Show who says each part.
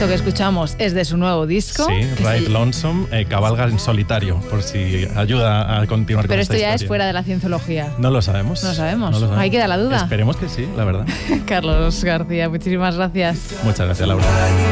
Speaker 1: Esto que escuchamos es de su nuevo disco.
Speaker 2: Sí, Ride Lonesome, cabalga en solitario, por si ayuda a continuar con esta historia.
Speaker 1: Pero esto ya es fuera de la cienciología.
Speaker 2: No lo sabemos.
Speaker 1: No lo sabemos. Ahí queda la duda.
Speaker 2: Esperemos que sí, la verdad.
Speaker 1: Carlos García, muchísimas gracias.
Speaker 2: Muchas gracias, Laura.